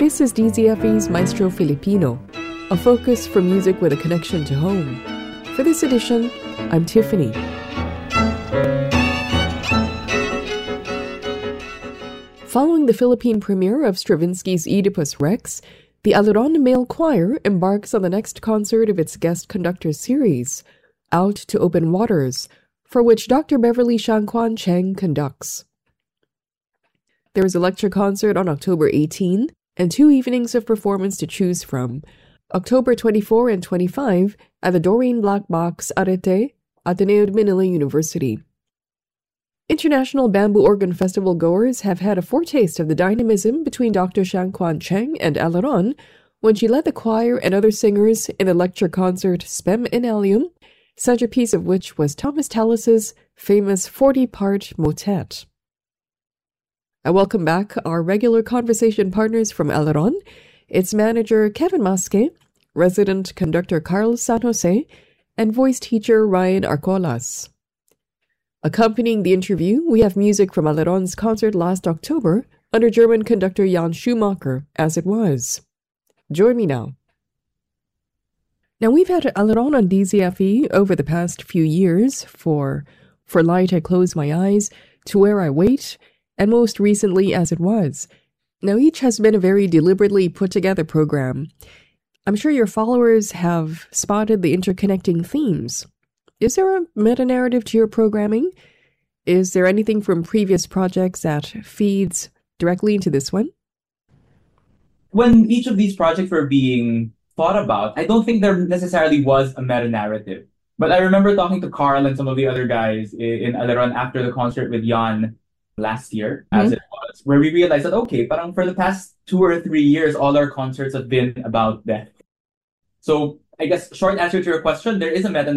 This is DZFE's Maestro Filipino, a focus for music with a connection to home. For this edition, I'm Tiffany. Following the Philippine premiere of Stravinsky's Oedipus Rex, the Aliron Male Choir embarks on the next concert of its guest conductor series, Out to Open Waters, for which Dr. Beverly Xiangquan Cheng conducts. There is a lecture concert on October 18 and 2 evenings of performance to choose from, October 24 and 25 at the Doreen Black Box Arete, Ateneo de Manila University. International Bamboo Organ Festival goers have had a foretaste of the dynamism between Dr. Xiangquan Cheng and Aliron when she led the choir and other singers in the lecture concert Spem in Alium, centerpiece of which was Thomas Tallis's famous 40-part motet. I welcome back our regular conversation partners from Aliron, its manager Kevin Masque, resident conductor Carlos San Jose, and voice teacher Ryan Arcolas. Accompanying the interview, we have music from Aliron's concert last October under German conductor Jan Schumacher, As It Was. Join me now. Now, we've had Aliron on DZFE over the past few years for Light I Close My Eyes, To Where I Wait, and most recently As It Was. Now, each has been a very deliberately put-together program. I'm sure your followers have spotted the interconnecting themes. Is there a meta-narrative to your programming? Is there anything from previous projects that feeds directly into this one? When each of these projects were being thought about, I don't think there necessarily was a meta-narrative. But I remember talking to Carl and some of the other guys in Aliron after the concert with Jan last year, As It Was, where we realized that, okay, parang for the past 2 or 3 years, all our concerts have been about death. So I guess short answer to your question, there is a meta